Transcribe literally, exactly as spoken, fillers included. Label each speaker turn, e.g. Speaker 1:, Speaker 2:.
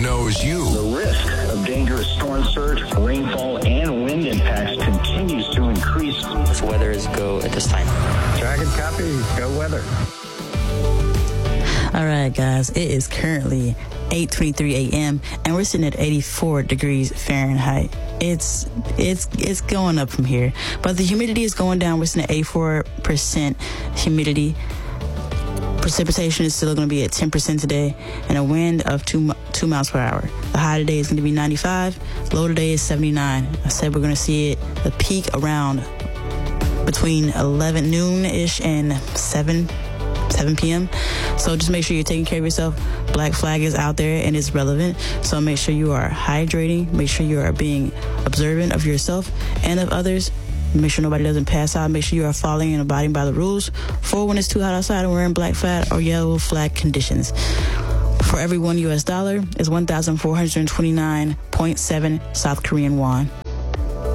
Speaker 1: knows you.
Speaker 2: The risk of dangerous storm surge, rainfall, and wind impacts continues to increase.
Speaker 3: This weather is go at this time.
Speaker 2: Dragon copy, go weather.
Speaker 4: All right, guys, it is currently eight twenty-three a.m. and we're sitting at eighty-four degrees Fahrenheit. It's it's it's going up from here, but the humidity is going down. We're sitting at eighty-four percent humidity. Precipitation is still going to be at ten percent today, and a wind of two two miles per hour. The high today is going to be ninety-five. Low today is seventy-nine. I said we're going to see it the peak around between eleven noon ish and seven p.m. So just make sure you're taking care of yourself. Black flag is out there and it's relevant. So make sure you are hydrating. Make sure you are being observant of yourself and of others. Make sure nobody doesn't pass out. Make sure you are following and abiding by the rules for when it's too hot outside and we're in black flag or yellow flag conditions. For every one U S dollar is one thousand four hundred twenty-nine point seven South Korean won.